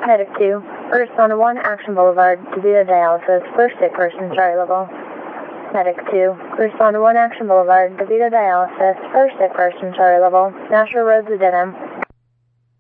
Medic 2, respond to 1 Action Boulevard, DeVito dialysis, first sick person, sorry level. Medic 2, respond to 1 Action Boulevard, DeVito dialysis, first sick person, sorry level, Nashua Roads Adenum,